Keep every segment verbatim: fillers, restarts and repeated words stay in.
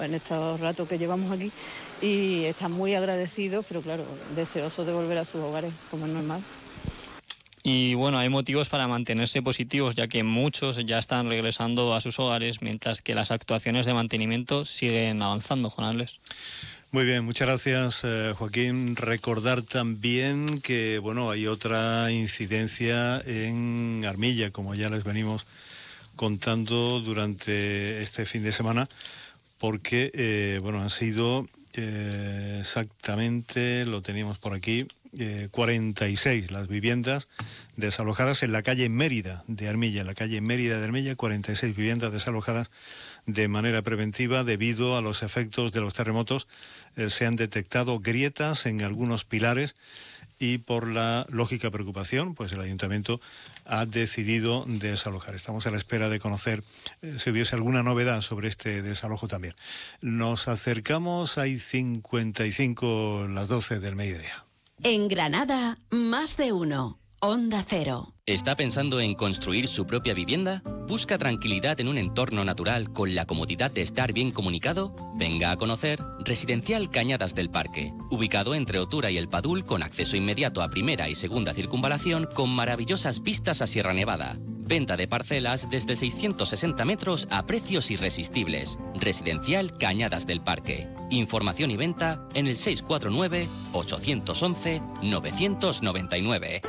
en estos ratos que llevamos aquí, y están muy agradecidos, pero claro, deseosos de volver a sus hogares, como es normal. Y bueno, hay motivos para mantenerse positivos, ya que muchos ya están regresando a sus hogares, mientras que las actuaciones de mantenimiento siguen avanzando, Juan Ángeles. Muy bien, muchas gracias, eh, Joaquín. Recordar también que, bueno, hay otra incidencia en Armilla, como ya les venimos contando durante este fin de semana, porque, eh, bueno, han sido eh, exactamente, lo teníamos por aquí, eh, cuarenta y seis las viviendas desalojadas en la calle Mérida de Armilla, en la calle Mérida de Armilla, cuarenta y seis viviendas desalojadas de manera preventiva debido a los efectos de los terremotos. Eh, se han detectado grietas en algunos pilares y por la lógica preocupación, pues el ayuntamiento ha decidido desalojar. Estamos a la espera de conocer eh, si hubiese alguna novedad sobre este desalojo también. Nos acercamos, hay cincuenta y cinco, las doce del mediodía. En Granada, más de uno. Onda Cero. ¿Está pensando en construir su propia vivienda? ¿Busca tranquilidad en un entorno natural con la comodidad de estar bien comunicado? Venga a conocer Residencial Cañadas del Parque, ubicado entre Otura y El Padul, con acceso inmediato a primera y segunda circunvalación, con maravillosas vistas a Sierra Nevada. Venta de parcelas desde seiscientos sesenta metros a precios irresistibles. Residencial Cañadas del Parque. Información y venta en el seis cuatro nueve, ocho once, nueve nueve nueve.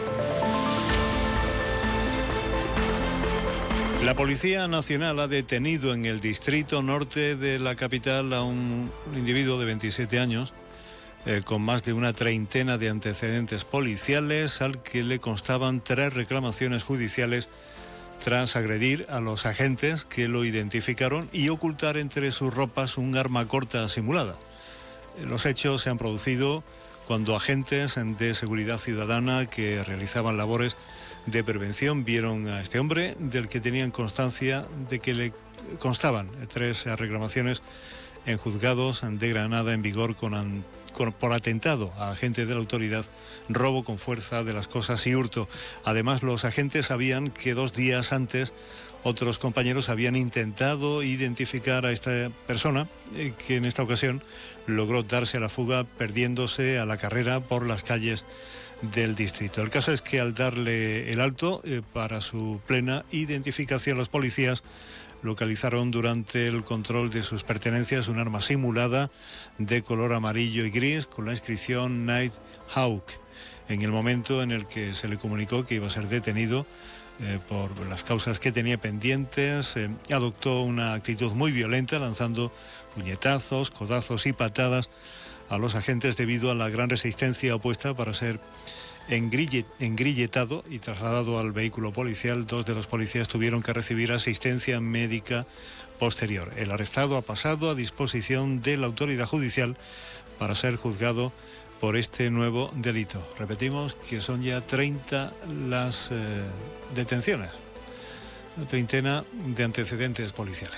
La Policía Nacional ha detenido en el distrito norte de la capital a un, un individuo de veintisiete años eh, con más de una treintena de antecedentes policiales, al que le constaban tres reclamaciones judiciales tras agredir a los agentes que lo identificaron y ocultar entre sus ropas un arma corta simulada. Los hechos se han producido cuando agentes de seguridad ciudadana que realizaban labores de prevención vieron a este hombre, del que tenían constancia de que le constaban tres reclamaciones en juzgados de Granada en vigor con, an, con por atentado a agentes de la autoridad, robo con fuerza de las cosas y hurto. Además, los agentes sabían que dos días antes otros compañeros habían intentado identificar a esta persona, eh, que en esta ocasión logró darse a la fuga perdiéndose a la carrera por las calles del distrito. El caso es que al darle el alto eh, para su plena identificación, los policías localizaron durante el control de sus pertenencias un arma simulada de color amarillo y gris con la inscripción Nighthawk. En el momento en el que se le comunicó que iba a ser detenido eh, por las causas que tenía pendientes, eh, adoptó una actitud muy violenta, lanzando puñetazos, codazos y patadas a los agentes debido a la gran resistencia opuesta para ser engrilletado y trasladado al vehículo policial. Dos de los policías tuvieron que recibir asistencia médica posterior. El arrestado ha pasado a disposición de la autoridad judicial para ser juzgado por este nuevo delito. Repetimos que son ya treinta las eh, detenciones, una treintena de antecedentes policiales.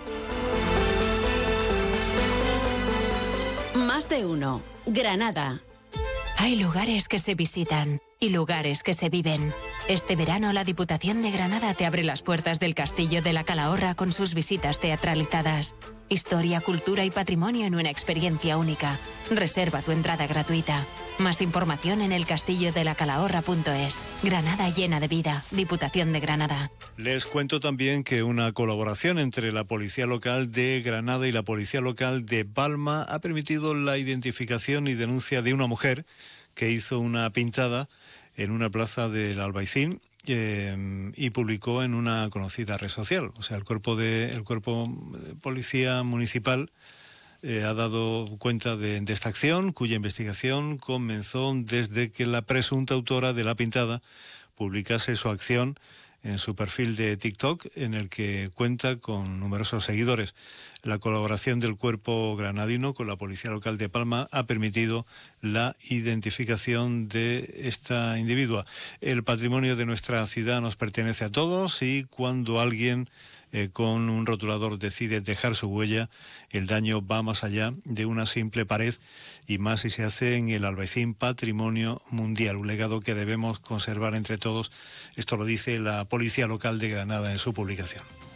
Más de uno. Granada. Hay lugares que se visitan y lugares que se viven. Este verano la Diputación de Granada te abre las puertas del Castillo de la Calahorra con sus visitas teatralizadas. Historia, cultura y patrimonio en una experiencia única. Reserva tu entrada gratuita. Más información en el castillo de la calahorra punto es. Granada llena de vida. Diputación de Granada. Les cuento también que una colaboración entre la Policía Local de Granada y la Policía Local de Palma ha permitido la identificación y denuncia de una mujer que hizo una pintada en una plaza del Albaicín eh, y publicó en una conocida red social. O sea, el cuerpo de el cuerpo de policía municipal eh, ha dado cuenta de, de esta acción, cuya investigación comenzó desde que la presunta autora de la pintada publicase su acción en su perfil de TikTok, en el que cuenta con numerosos seguidores. La colaboración del cuerpo granadino con la Policía Local de Palma ha permitido la identificación de esta individua. El patrimonio de nuestra ciudad nos pertenece a todos y cuando alguien eh, con un rotulador decide dejar su huella, el daño va más allá de una simple pared y más si se hace en el Albaicín Patrimonio Mundial, un legado que debemos conservar entre todos. Esto lo dice la Policía Local de Granada en su publicación.